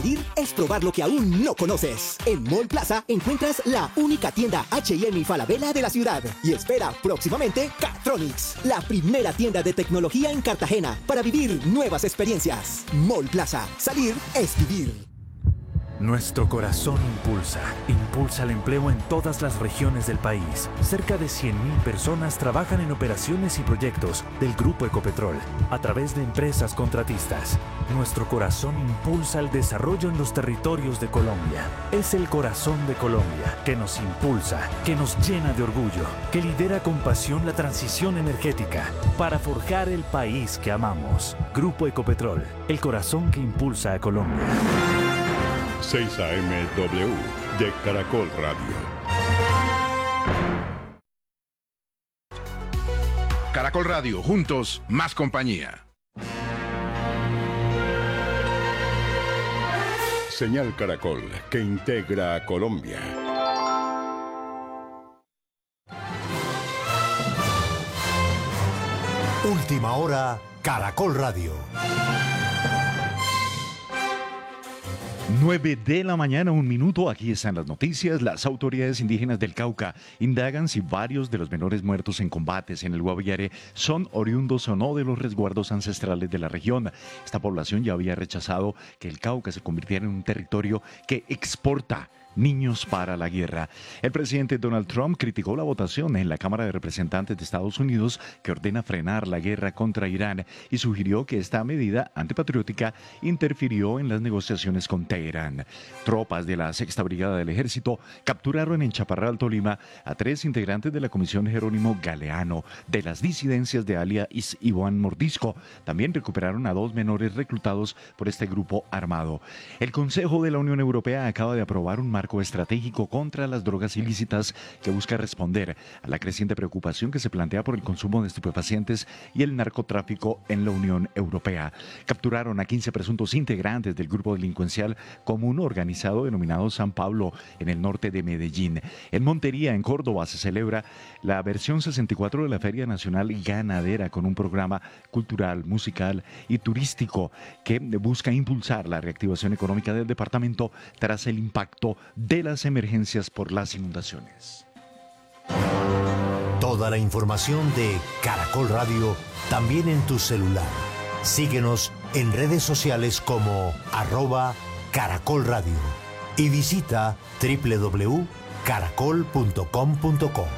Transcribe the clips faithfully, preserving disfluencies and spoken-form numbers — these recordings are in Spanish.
salir es probar lo que aún no conoces. En Mall Plaza encuentras la única tienda H y M y Falabella de la ciudad. Y espera próximamente Catronics, la primera tienda de tecnología en Cartagena para vivir nuevas experiencias. Mall Plaza, salir es vivir. Nuestro corazón impulsa, impulsa el empleo en todas las regiones del país. Cerca de cien mil personas trabajan en operaciones y proyectos del Grupo Ecopetrol a través de empresas contratistas. Nuestro corazón impulsa el desarrollo en los territorios de Colombia. Es el corazón de Colombia que nos impulsa, que nos llena de orgullo, que lidera con pasión la transición energética para forjar el país que amamos. Grupo Ecopetrol, el corazón que impulsa a Colombia. seis A M W de Caracol Radio. Caracol Radio, juntos, más compañía. Señal Caracol, que integra a Colombia. Última hora, Caracol Radio. nueve de la mañana, un minuto. Aquí están las noticias. Las autoridades indígenas del Cauca indagan si varios de los menores muertos en combates en el Guaviare son oriundos o no de los resguardos ancestrales de la región. Esta población ya había rechazado que el Cauca se convirtiera en un territorio que exporta niños para la guerra. El presidente Donald Trump criticó la votación en la Cámara de Representantes de Estados Unidos que ordena frenar la guerra contra Irán y sugirió que esta medida antipatriótica interfirió en las negociaciones con Teherán. Tropas de la Sexta Brigada del Ejército capturaron en Chaparral, Tolima, a tres integrantes de la Comisión Jerónimo Galeano de las disidencias de alias Iván Mordisco. También recuperaron a dos menores reclutados por este grupo armado. El Consejo de la Unión Europea acaba de aprobar un marco estratégico contra las drogas ilícitas que busca responder a la creciente preocupación que se plantea por el consumo de estupefacientes y el narcotráfico en la Unión Europea. Capturaron a quince presuntos integrantes del grupo delincuencial común organizado denominado San Pablo en el norte de Medellín. En Montería, en Córdoba, se celebra la versión sesenta y cuatro de la Feria Nacional Ganadera con un programa cultural, musical y turístico que busca impulsar la reactivación económica del departamento tras el impacto de las emergencias por las inundaciones. Toda la información de Caracol Radio también en tu celular. Síguenos en redes sociales como arroba Caracol Radio y visita doble u doble u doble u punto caracol punto com punto co.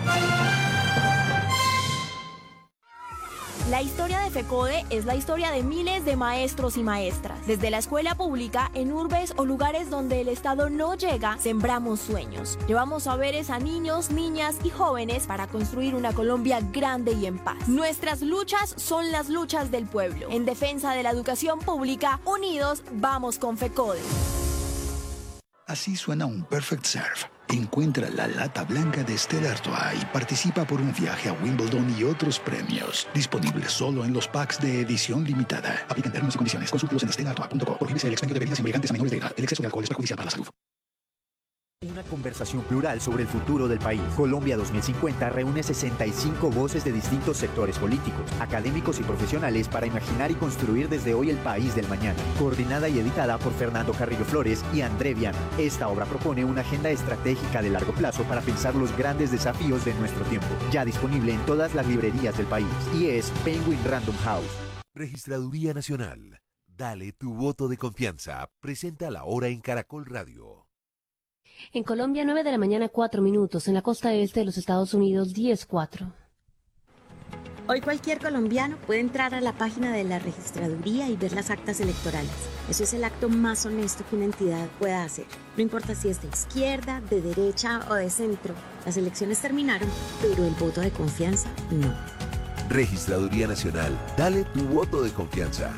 La historia de FECODE es la historia de miles de maestros y maestras. Desde la escuela pública, en urbes o lugares donde el Estado no llega, sembramos sueños. Llevamos saberes a niños, niñas y jóvenes para construir una Colombia grande y en paz. Nuestras luchas son las luchas del pueblo. En defensa de la educación pública, unidos, vamos con FECODE. Así suena un Perfect Serve. Encuentra la lata blanca de Stella Artois y participa por un viaje a Wimbledon y otros premios. Disponible solo en los packs de edición limitada. Aplican términos y condiciones. Consúltalos en stella artois punto co. Prohíbese el expendio de bebidas embriagantes a menores de edad. El exceso de alcohol es perjudicial para la salud. Una conversación plural sobre el futuro del país. Colombia dos mil cincuenta reúne sesenta y cinco voces de distintos sectores políticos, académicos y profesionales para imaginar y construir desde hoy el país del mañana. Coordinada y editada por Fernando Carrillo Flores y André Viana. Esta obra propone una agenda estratégica de largo plazo para pensar los grandes desafíos de nuestro tiempo. Ya disponible en todas las librerías del país. Y es Penguin Random House. Registraduría Nacional. Dale tu voto de confianza. Presenta la hora en Caracol Radio. En Colombia, nueve de la mañana, cuatro minutos. En la costa este de los Estados Unidos, diez cuatro. Hoy cualquier colombiano puede entrar a la página de la registraduría y ver las actas electorales. Eso es el acto más honesto que una entidad pueda hacer. No importa si es de izquierda, de derecha o de centro. Las elecciones terminaron, pero el voto de confianza no. Registraduría Nacional. Dale tu voto de confianza.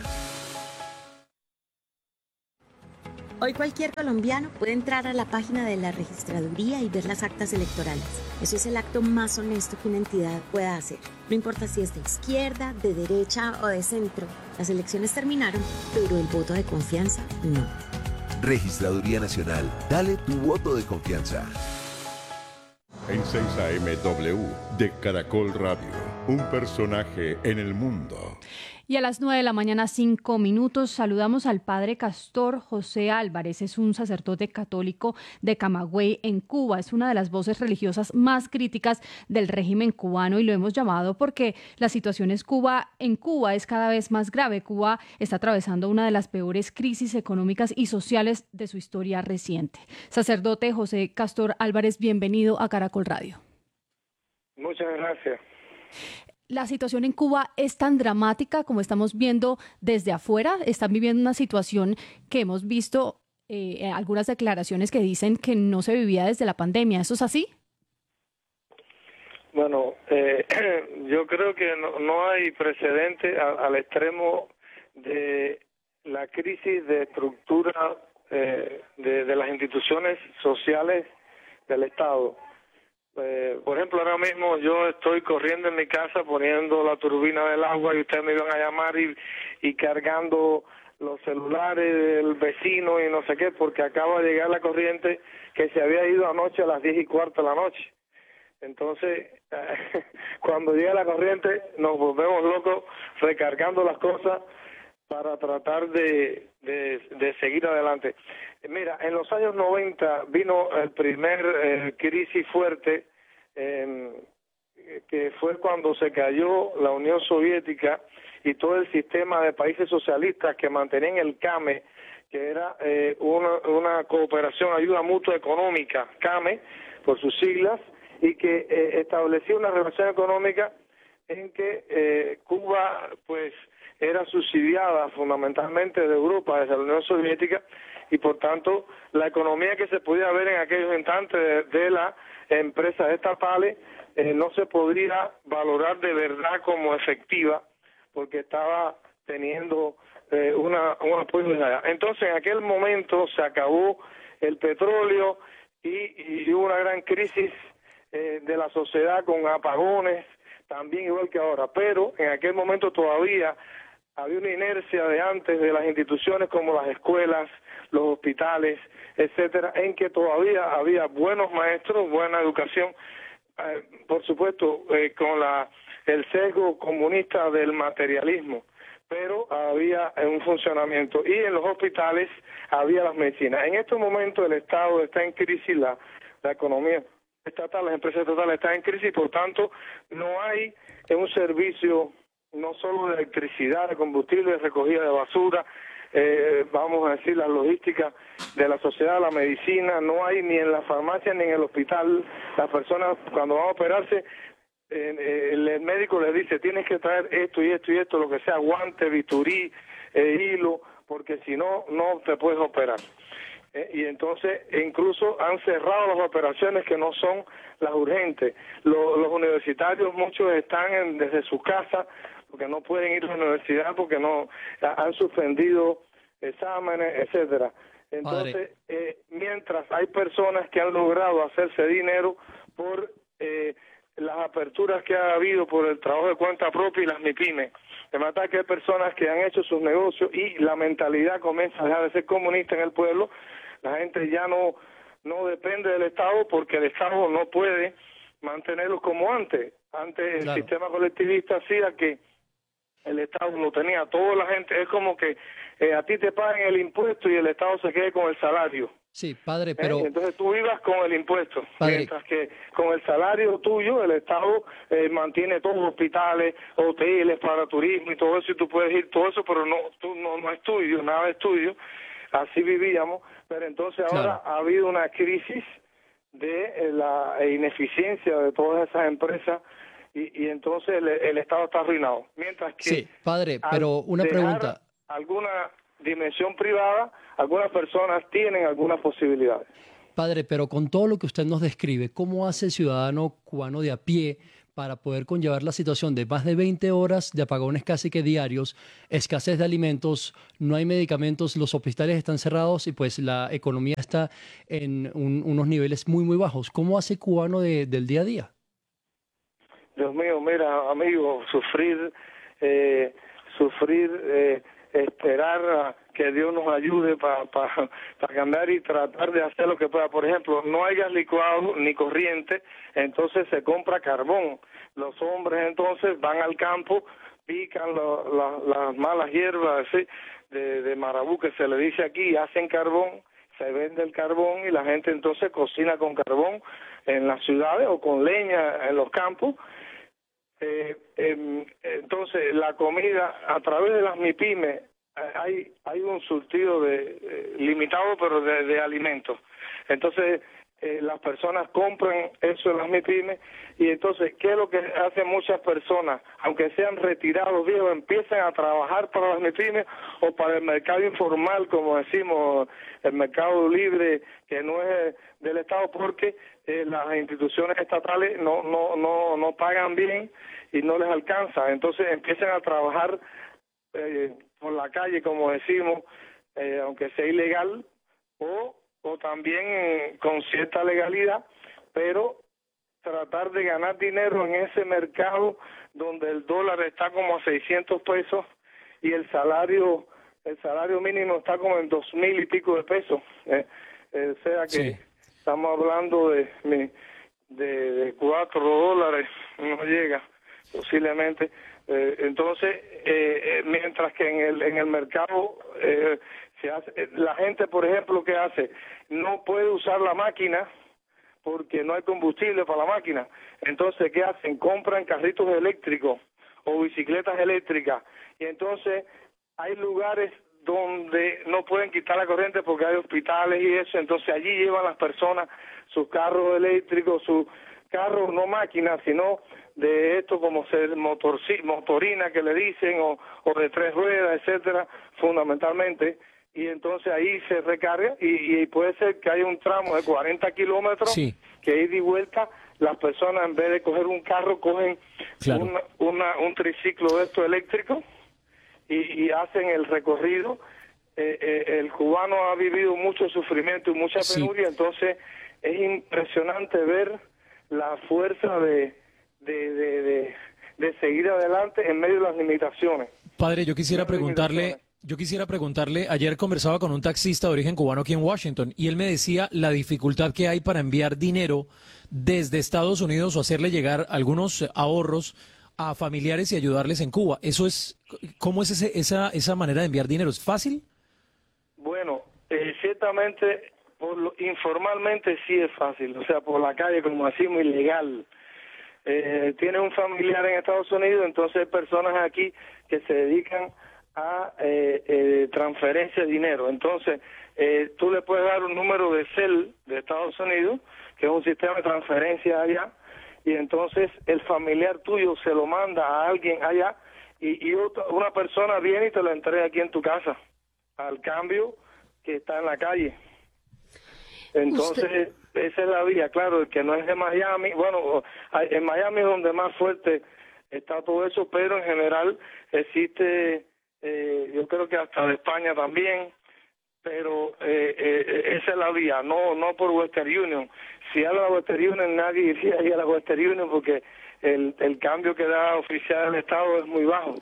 Hoy cualquier colombiano puede entrar a la página de la registraduría y ver las actas electorales. Eso es el acto más honesto que una entidad pueda hacer. No importa si es de izquierda, de derecha o de centro. Las elecciones terminaron, pero el voto de confianza no. Registraduría Nacional. Dale tu voto de confianza. En seis A M W de Caracol Radio. Un personaje en el mundo. Y a las nueve de la mañana, cinco minutos, saludamos al padre Castor José Álvarez. Es un sacerdote católico de Camagüey, en Cuba. Es una de las voces religiosas más críticas del régimen cubano y lo hemos llamado porque la situación es Cuba, en Cuba es cada vez más grave. Cuba está atravesando una de las peores crisis económicas y sociales de su historia reciente. Sacerdote José Castor Álvarez, bienvenido a Caracol Radio. Muchas gracias. La situación en Cuba es tan dramática como estamos viendo desde afuera. Están viviendo una situación que hemos visto eh, algunas declaraciones que dicen que no se vivía desde la pandemia. ¿Eso es así? Bueno, eh, yo creo que no, no hay precedente a, al extremo de la crisis de estructura eh, de, de las instituciones sociales del Estado. Eh, por ejemplo, ahora mismo yo estoy corriendo en mi casa poniendo la turbina del agua y ustedes me iban a llamar y, y cargando los celulares del vecino y no sé qué, porque acaba de llegar la corriente que se había ido anoche a las diez y cuarto de la noche. Entonces, eh, cuando llega la corriente nos volvemos locos recargando las cosas para tratar de, de, de seguir adelante. Mira, en los años noventa vino el primer eh, crisis fuerte, eh, que fue cuando se cayó la Unión Soviética y todo el sistema de países socialistas que mantenían el CAME, que era eh, una, una cooperación, ayuda mutua económica, CAME, por sus siglas, y que eh, establecía una relación económica en que eh, Cuba, pues, era subsidiada fundamentalmente de Europa, desde la Unión Soviética, y por tanto la economía que se podía ver en aquellos instantes de, de las empresas estatales eh, no se podría valorar de verdad como efectiva, porque estaba teniendo eh, una, un apoyo de allá. Entonces en aquel momento se acabó el petróleo y, y hubo una gran crisis eh, de la sociedad con apagones, también igual que ahora, pero en aquel momento todavía había una inercia de antes de las instituciones como las escuelas, los hospitales, etcétera, en que todavía había buenos maestros, buena educación, eh, por supuesto, eh, con la el sesgo comunista del materialismo, pero había un funcionamiento y en los hospitales había las medicinas. En estos momentos el Estado está en crisis, la, la economía estatal, las empresas estatales están en crisis, por tanto no hay un servicio no solo de electricidad, de combustible, de recogida de basura, eh, vamos a decir, la logística de la sociedad, la medicina, no hay ni en la farmacia ni en el hospital. Las personas cuando van a operarse, eh, eh, el médico les dice, tienes que traer esto y esto y esto, lo que sea, guante, bisturí, eh, hilo, porque si no, no te puedes operar. Eh, y entonces incluso han cerrado las operaciones que no son las urgentes. Los, los universitarios, muchos están en, desde su casa, porque no pueden ir a la universidad, porque no han suspendido exámenes, etcétera. Entonces, eh, mientras hay personas que han logrado hacerse dinero por eh, las aperturas que ha habido por el trabajo de cuenta propia y las MIPYME, de manera que hay personas que han hecho sus negocios y la mentalidad comienza a dejar de ser comunista en el pueblo. La gente ya no no depende del Estado porque el Estado no puede mantenerlos como antes. Antes el claro. sistema colectivista hacía que el Estado lo tenía toda la gente, es como que eh, a ti te pagan el impuesto y el Estado se quede con el salario. Sí, padre, pero... ¿Eh? Entonces tú vivas con el impuesto, padre... mientras que con el salario tuyo el Estado eh, mantiene todos los hospitales, hoteles para turismo y todo eso, y tú puedes ir todo eso, pero no, tú, no, no es tuyo, nada es tuyo. Así vivíamos, pero entonces ahora claro. ha habido una crisis de eh, la ineficiencia de todas esas empresas. Y, y entonces el, el Estado está arruinado. Mientras que sí, padre, pero una pregunta. Alguna dimensión privada, algunas personas tienen algunas posibilidades. Padre, pero con todo lo que usted nos describe, ¿cómo hace el ciudadano cubano de a pie para poder conllevar la situación de más de veinte horas de apagones casi que diarios, escasez de alimentos, no hay medicamentos, los hospitales están cerrados y pues la economía está en un, unos niveles muy, muy bajos? ¿Cómo hace el cubano de, del día a día? Dios mío, mira, amigo, sufrir, eh, sufrir, eh, esperar a que Dios nos ayude para pa, pa cambiar y tratar de hacer lo que pueda. Por ejemplo, no hay gas licuado ni corriente, entonces se compra carbón. Los hombres entonces van al campo pican lo, la, las malas hierbas así, de, de marabú, que se le dice aquí, hacen carbón, se vende el carbón y la gente entonces cocina con carbón en las ciudades o con leña en los campos. Eh, eh, entonces la comida a través de las MIPYME, hay hay un surtido de eh, limitado pero de, de alimentos. Entonces eh, las personas compran eso en las MIPYME y entonces ¿qué es lo que hacen muchas personas? Aunque sean retirados viejos, empiezan a trabajar para las MIPYME o para el mercado informal, como decimos, el mercado libre que no es del Estado, porque eh, las instituciones estatales no no no no pagan bien y no les alcanza. Entonces empiezan a trabajar eh, por la calle, como decimos, eh, aunque sea ilegal, o, o también eh, con cierta legalidad, pero tratar de ganar dinero en ese mercado donde el dólar está como a seiscientos pesos y el salario el salario mínimo está como en dos mil y pico de pesos. Eh, eh, o sea que sí. Estamos hablando de, de, de cuatro dólares, no llega posiblemente. Eh, entonces, eh, eh, mientras que en el en el mercado eh, se hace, la gente, por ejemplo, ¿qué hace? No puede usar la máquina porque no hay combustible para la máquina. Entonces, ¿qué hacen? Compran carritos eléctricos o bicicletas eléctricas. Y entonces hay lugares donde no pueden quitar la corriente porque hay hospitales y eso. Entonces allí llevan las personas sus carros eléctricos, sus carros, no máquinas, sino de esto como ser motor, motorina que le dicen, o, o de tres ruedas, etcétera, fundamentalmente. Y entonces ahí se recarga y, y puede ser que haya un tramo de cuarenta kilómetros sí. que ida y vuelta las personas, en vez de coger un carro, cogen claro. una, una, un triciclo de esto eléctrico y, y hacen el recorrido. Eh, eh, el cubano ha vivido mucho sufrimiento y mucha penuria, sí. entonces es impresionante ver la fuerza de, de, de, de, de seguir adelante en medio de las limitaciones. Padre, yo quisiera preguntarle... Yo quisiera preguntarle, ayer conversaba con un taxista de origen cubano aquí en Washington y él me decía la dificultad que hay para enviar dinero desde Estados Unidos o hacerle llegar algunos ahorros a familiares y ayudarles en Cuba. Eso es, ¿cómo es ese, esa esa manera de enviar dinero? ¿Es fácil? Bueno, eh, ciertamente, por lo, informalmente sí es fácil, o sea, por la calle, como decimos, ilegal. Eh, tiene un familiar en Estados Unidos, entonces hay personas aquí que se dedican a eh, eh, transferencia de dinero. Entonces, eh, tú le puedes dar un número de C E L de Estados Unidos, que es un sistema de transferencia allá, y entonces el familiar tuyo se lo manda a alguien allá, y, y otra, una persona viene y te lo entrega aquí en tu casa, al cambio que está en la calle. Entonces, ¿usted? Esa es la vía, claro, el que no es de Miami, bueno, en Miami es donde más fuerte está todo eso, pero en general existe... Eh, yo creo que hasta de España también, pero eh, eh, esa es la vía, no no por Western Union. Si habla de Western Union, nadie iría ahí a la Western Union porque el, el cambio que da oficial del Estado es muy bajo.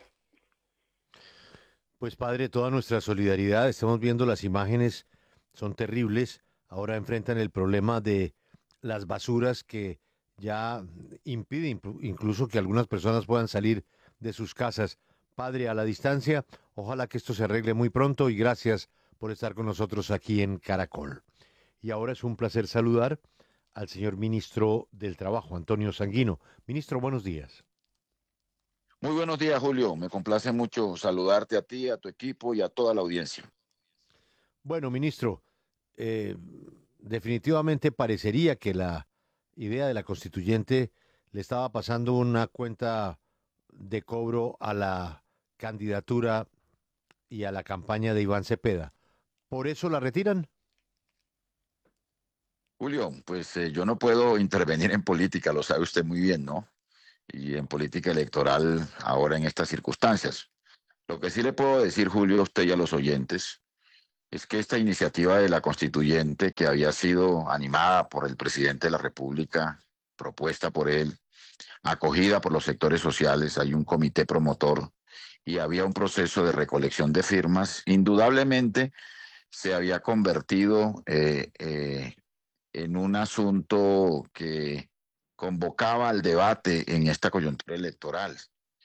Pues padre, toda nuestra solidaridad, estamos viendo las imágenes, son terribles, ahora enfrentan el problema de las basuras que ya impiden incluso que algunas personas puedan salir de sus casas. Padre, a la distancia, ojalá que esto se arregle muy pronto y gracias por estar con nosotros aquí en Caracol. Y ahora es un placer saludar al señor ministro del Trabajo, Antonio Sanguino. Ministro, buenos días. Muy buenos días, Julio. Me complace mucho saludarte a ti, a tu equipo y a toda la audiencia. Bueno, ministro, eh, definitivamente parecería que la idea de la constituyente le estaba pasando una cuenta de cobro a la candidatura y a la campaña de Iván Cepeda. ¿Por eso la retiran? Julio, pues eh, yo no puedo intervenir en política, lo sabe usted muy bien, ¿no? Y en política electoral ahora en estas circunstancias. Lo que sí le puedo decir, Julio, a usted y a los oyentes, es que esta iniciativa de la constituyente, que había sido animada por el presidente de la República, propuesta por él, acogida por los sectores sociales, hay un comité promotor y había un proceso de recolección de firmas, indudablemente se había convertido eh, eh, en un asunto que convocaba al debate en esta coyuntura electoral.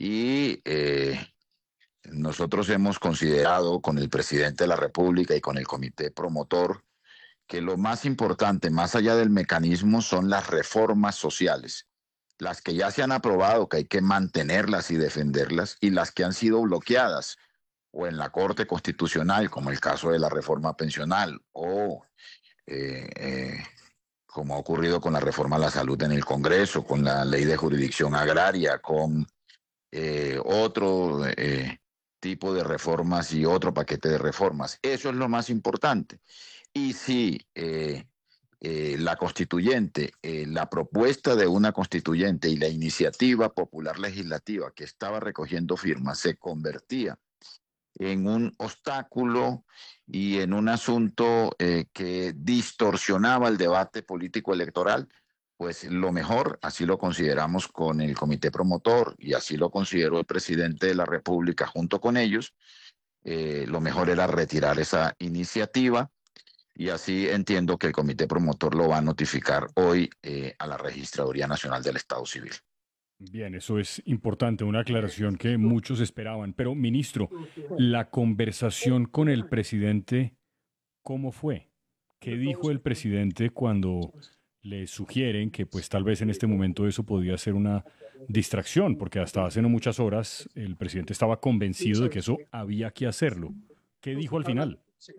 y eh, nosotros hemos considerado con el presidente de la República y con el comité promotor que lo más importante, más allá del mecanismo, son las reformas sociales, las que ya se han aprobado, que hay que mantenerlas y defenderlas, y las que han sido bloqueadas, o en la Corte Constitucional, como el caso de la reforma pensional, o eh, eh, como ha ocurrido con la reforma a la salud en el Congreso, con la ley de jurisdicción agraria, con eh, otro eh, tipo de reformas y otro paquete de reformas. Eso es lo más importante. Y si eh, eh, la constituyente, eh, la propuesta de una constituyente y la iniciativa popular legislativa que estaba recogiendo firmas se convertía en un obstáculo y en un asunto eh, que distorsionaba el debate político electoral, pues lo mejor, así lo consideramos con el comité promotor y así lo consideró el presidente de la República junto con ellos, eh, lo mejor era retirar esa iniciativa. Y así entiendo que el comité promotor lo va a notificar hoy eh, a la Registraduría Nacional del Estado Civil. Bien, eso es importante, una aclaración que muchos esperaban. Pero, ministro, la conversación con el presidente, ¿cómo fue? ¿Qué dijo el presidente cuando le sugieren que pues tal vez en este momento eso podía ser una distracción? Porque hasta hace no muchas horas el presidente estaba convencido de que eso había que hacerlo. ¿Qué dijo al final?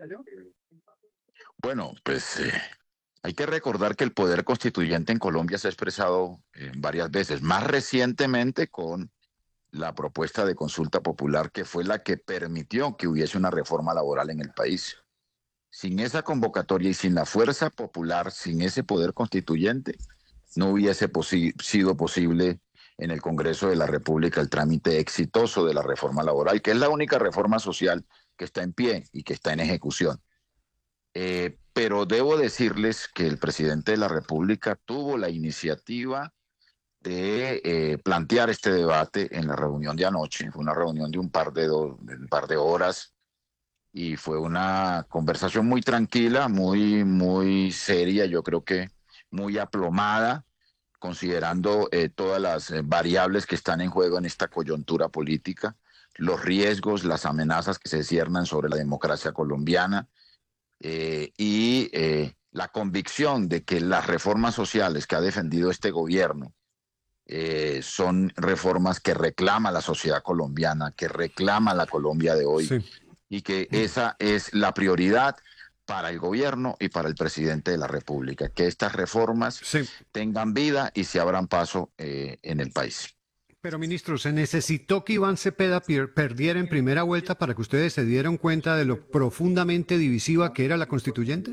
Bueno, pues eh, hay que recordar que el poder constituyente en Colombia se ha expresado eh, varias veces, más recientemente con la propuesta de consulta popular que fue la que permitió que hubiese una reforma laboral en el país. Sin esa convocatoria y sin la fuerza popular, sin ese poder constituyente, no hubiese posi- sido posible en el Congreso de la República el trámite exitoso de la reforma laboral, que es la única reforma social que está en pie y que está en ejecución. Eh, pero debo decirles que el presidente de la República tuvo la iniciativa de eh, plantear este debate en la reunión de anoche. Fue una reunión de un par de, do, de un par de horas y fue una conversación muy tranquila, muy, muy seria, yo creo que muy aplomada, considerando eh, todas las eh, variables que están en juego en esta coyuntura política, los riesgos, las amenazas que se ciernan sobre la democracia colombiana. Eh, y eh, la convicción de que las reformas sociales que ha defendido este gobierno eh, son reformas que reclama la sociedad colombiana, que reclama la Colombia de hoy, sí. Y que esa es la prioridad para el gobierno y para el presidente de la República, que estas reformas sí. tengan vida y se abran paso eh, en el país. Pero, ministro, ¿se necesitó que Iván Cepeda perdiera en primera vuelta para que ustedes se dieran cuenta de lo profundamente divisiva que era la constituyente?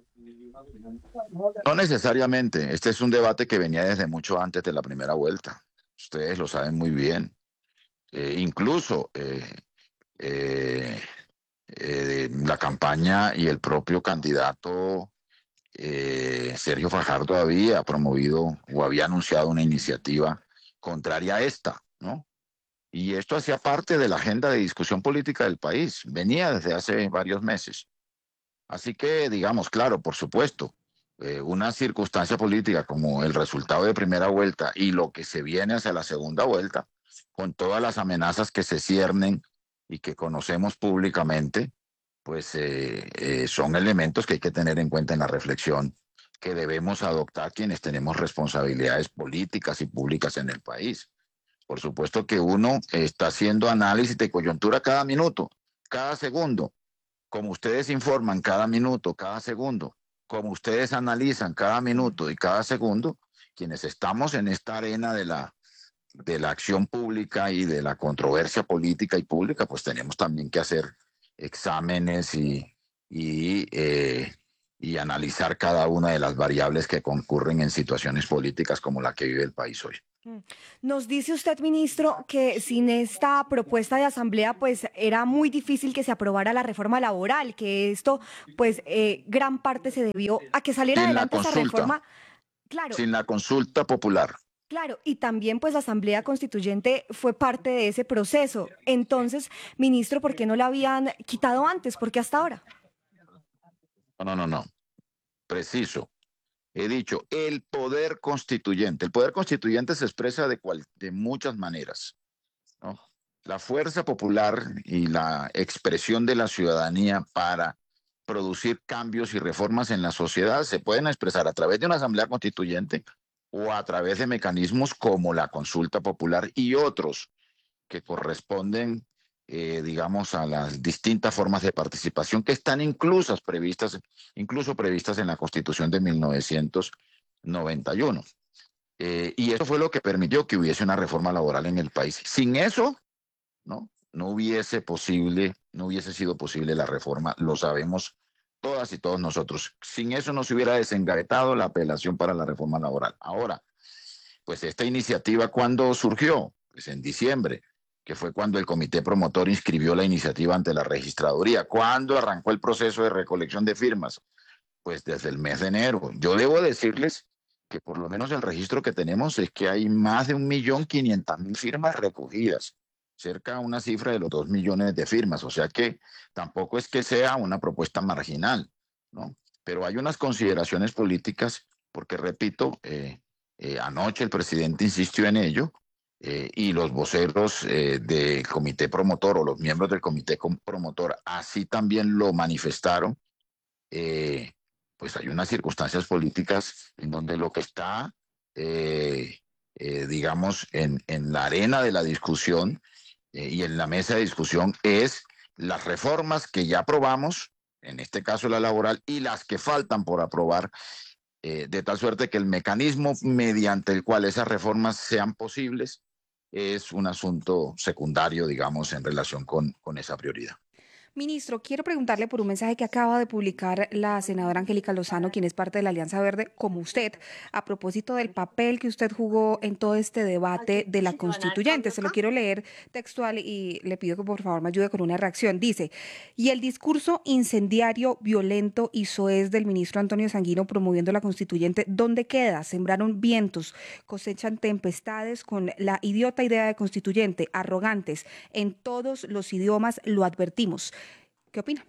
No necesariamente. Este es un debate que venía desde mucho antes de la primera vuelta. Ustedes lo saben muy bien. Eh, incluso eh, eh, eh, la campaña y el propio candidato eh, Sergio Fajardo había promovido o había anunciado una iniciativa contraria a esta, ¿no? Y esto hacía parte de la agenda de discusión política del país, venía desde hace varios meses. Así que, digamos, claro, por supuesto, eh, una circunstancia política como el resultado de primera vuelta y lo que se viene hacia la segunda vuelta, con todas las amenazas que se ciernen y que conocemos públicamente, pues eh, eh, son elementos que hay que tener en cuenta en la reflexión que debemos adoptar quienes tenemos responsabilidades políticas y públicas en el país. Por supuesto que uno está haciendo análisis de coyuntura cada minuto, cada segundo, como ustedes informan cada minuto, cada segundo, como ustedes analizan cada minuto y cada segundo, quienes estamos en esta arena de la, de la acción pública y de la controversia política y pública, pues tenemos también que hacer exámenes y... y eh, y analizar cada una de las variables que concurren en situaciones políticas como la que vive el país hoy. Nos dice usted, ministro, que sin esta propuesta de asamblea, pues era muy difícil que se aprobara la reforma laboral, que esto, pues, eh, gran parte se debió a que saliera sin adelante consulta, esa reforma. Claro. Sin la consulta popular. Claro, y también pues la Asamblea Constituyente fue parte de ese proceso. Entonces, ministro, ¿por qué no la habían quitado antes? ¿Por qué hasta ahora? No, no, no. Preciso. He dicho, el poder constituyente. El poder constituyente se expresa de, cual, de muchas maneras. ¿no? La fuerza popular y la expresión de la ciudadanía para producir cambios y reformas en la sociedad se pueden expresar a través de una asamblea constituyente o a través de mecanismos como la consulta popular y otros que corresponden, eh, digamos, a las distintas formas de participación que están inclusas, previstas, incluso previstas en la Constitución de mil novecientos noventa y uno. Eh, y eso fue lo que permitió que hubiese una reforma laboral en el país. Sin eso, ¿no? No hubiese posible, no hubiese sido posible la reforma, lo sabemos todas y todos nosotros. Sin eso no se hubiera desengavetado la apelación para la reforma laboral. Ahora, pues esta iniciativa, ¿cuándo surgió? Pues en diciembre, que fue cuando el comité promotor inscribió la iniciativa ante la registraduría. ¿Cuándo arrancó el proceso de recolección de firmas? Pues desde el mes de enero. Yo debo decirles que por lo menos el registro que tenemos es que hay más de un millón quinientas mil firmas recogidas, cerca a una cifra de los dos millones de firmas, o sea que tampoco es que sea una propuesta marginal, ¿no? Pero hay unas consideraciones políticas, porque repito, eh, eh, anoche el presidente insistió en ello, eh, y los voceros eh, del comité promotor o los miembros del comité promotor así también lo manifestaron. Eh, pues hay unas circunstancias políticas en donde lo que está, eh, eh, digamos, en, en la arena de la discusión eh, y en la mesa de discusión es las reformas que ya aprobamos, en este caso la laboral, y las que faltan por aprobar, eh, de tal suerte que el mecanismo mediante el cual esas reformas sean posibles es un asunto secundario, digamos, en relación con, con esa prioridad. Ministro, quiero preguntarle por un mensaje que acaba de publicar la senadora Angélica Lozano, quien es parte de la Alianza Verde, como usted, a propósito del papel que usted jugó en todo este debate de la constituyente. Se lo quiero leer textual y le pido que por favor me ayude con una reacción. Dice, y el discurso incendiario, violento y soez del ministro Antonio Sanguino promoviendo la constituyente, ¿dónde queda? Sembraron vientos, cosechan tempestades con la idiota idea de constituyente, arrogantes, en todos los idiomas lo advertimos. ¿Qué opina?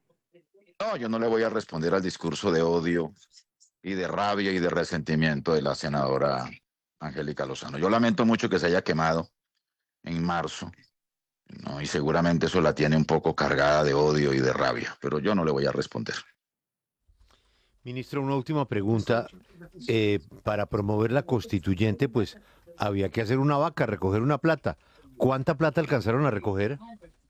No, yo no le voy a responder al discurso de odio y de rabia y de resentimiento de la senadora Angélica Lozano. Yo lamento mucho que se haya quemado en marzo, ¿no? Y seguramente eso la tiene un poco cargada de odio y de rabia, pero yo no le voy a responder. Ministro, una última pregunta. Eh, para promover la constituyente, pues había que hacer una vaca, recoger una plata. ¿Cuánta plata alcanzaron a recoger?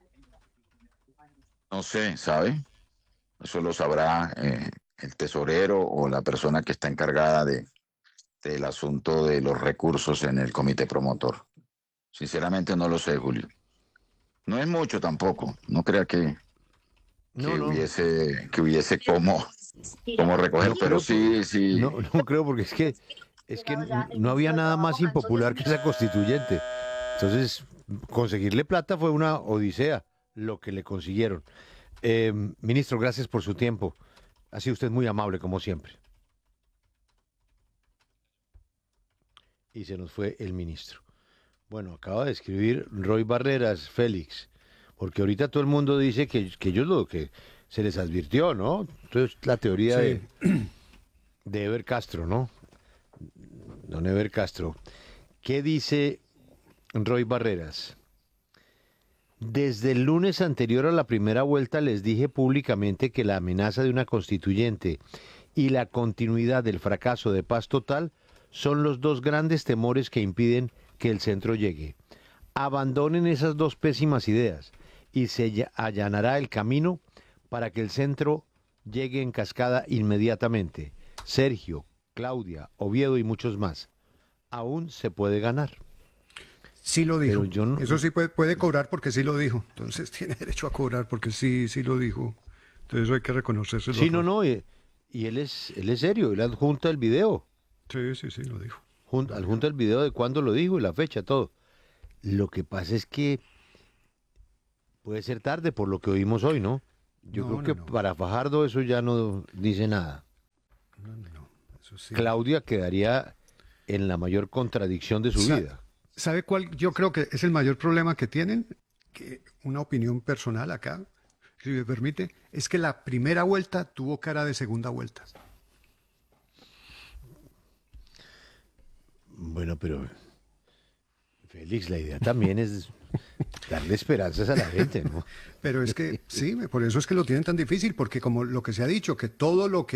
No sé, ¿sabe? Eso lo sabrá eh, el tesorero o la persona que está encargada de, del asunto de los recursos en el comité promotor. Sinceramente no lo sé, Julio. No es mucho tampoco. No crea que, no, que no. hubiese que hubiese como, como recoger, no pero creo, sí, sí. No, no creo, porque es que es que no había nada más impopular que esa constituyente. Entonces, conseguirle plata fue una odisea, lo que le consiguieron. Eh, ministro, gracias por su tiempo. Ha sido usted muy amable, como siempre. Y se nos fue el ministro. Bueno, acaba de escribir Roy Barreras, Félix, porque ahorita todo el mundo dice que, que ellos lo que se les advirtió, ¿no? Entonces, la teoría sí. de, de Eber Castro, ¿no? Don Eber Castro. ¿Qué dice Roy Barreras? Desde el lunes anterior a la primera vuelta les dije públicamente que la amenaza de una constituyente y la continuidad del fracaso de paz total son los dos grandes temores que impiden que el centro llegue. Abandonen esas dos pésimas ideas y se allanará el camino para que el centro llegue en cascada inmediatamente. Sergio, Claudia, Oviedo y muchos más. Aún se puede ganar. Sí lo dijo. No... Eso sí puede, puede cobrar porque sí lo dijo. Entonces tiene derecho a cobrar porque sí, sí lo dijo. Entonces hay que reconocerse. Sí, no, no. Y, y él es, él es serio. Él adjunta el video. Sí, sí, sí, lo dijo. Junta, adjunta el video de cuándo lo dijo y la fecha, todo. Lo que pasa es que puede ser tarde por lo que oímos hoy, ¿no? Yo no, creo no, que no. para Fajardo eso ya no dice nada. No, no, no. Eso sí. Claudia quedaría en la mayor contradicción de su Sa vida. ¿Sabe cuál yo creo que es el mayor problema que tienen? Que una opinión personal acá, si me permite, es que la primera vuelta tuvo cara de segunda vuelta. Bueno, pero Félix, la idea también es darle esperanzas a la gente, ¿no? Pero es que sí, por eso es que lo tienen tan difícil, porque como lo que se ha dicho, que todo lo que